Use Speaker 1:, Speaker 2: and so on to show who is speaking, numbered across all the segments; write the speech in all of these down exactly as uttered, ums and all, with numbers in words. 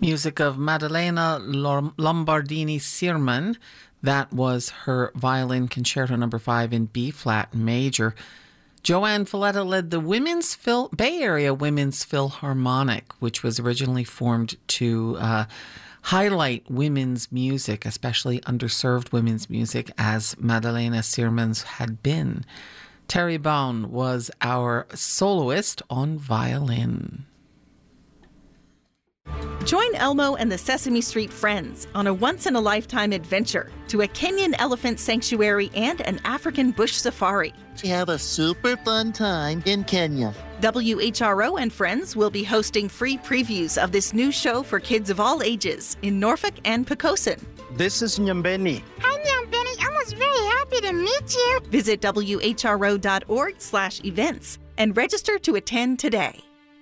Speaker 1: Music of Maddalena Lombardini Sirman. That was her violin concerto number five in B flat major. Joanne Falletta led the Women's Phil- Bay Area Women's Philharmonic, which was originally formed to uh, highlight women's music, especially underserved women's music, as Maddalena Sirman's had been. Terry Bone was our soloist on violin.
Speaker 2: Join Elmo and the Sesame Street Friends on a once-in-a-lifetime adventure to a Kenyan elephant sanctuary and an African bush safari.
Speaker 3: To have a super fun time in Kenya.
Speaker 2: W H R O and Friends will be hosting free previews of this new show for kids of all ages in Norfolk and Poquoson.
Speaker 4: This is Nyambeni.
Speaker 5: Hi, Nyambeni. I was very happy to meet you.
Speaker 2: Visit W H R O dot org slash events and register to attend today.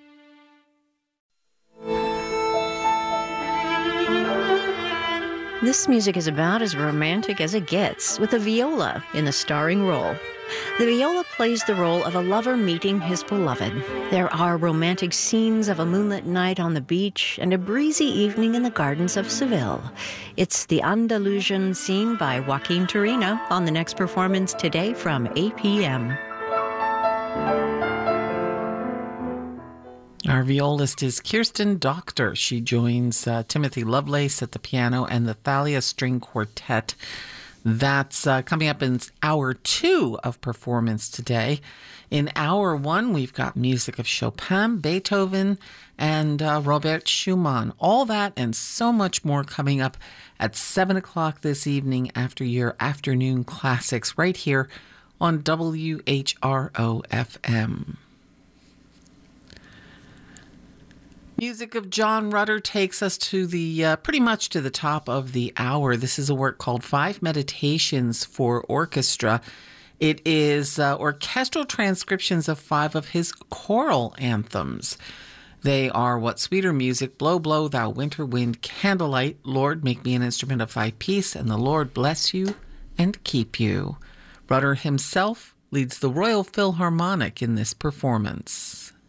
Speaker 6: This music is about as romantic as it gets, with a viola in the starring role. The viola plays the role of a lover meeting his beloved. There are romantic scenes of a moonlit night on the beach and a breezy evening in the gardens of Seville. It's the Andalusian scene by Joaquin Turina on the next performance today from eight p.m.
Speaker 1: Our violist is Kirsten Doctor. She joins uh, Timothy Lovelace at the piano and the Thalia String Quartet. That's uh, coming up in hour two of performance today. In hour one, we've got music of Chopin, Beethoven, and uh, Robert Schumann. All that and so much more coming up at seven o'clock this evening after your afternoon classics right here on W H R O F M. Music of John Rutter takes us to the uh, pretty much to the top of the hour. This is a work called Five Meditations for Orchestra. It is uh, orchestral transcriptions of five of his choral anthems. They are What Sweeter Music, Blow, Blow, Thou Winter Wind, Candlelight, Lord, Make Me an Instrument of Thy Peace, and the Lord Bless You and Keep You. Rutter himself leads the Royal Philharmonic in this performance.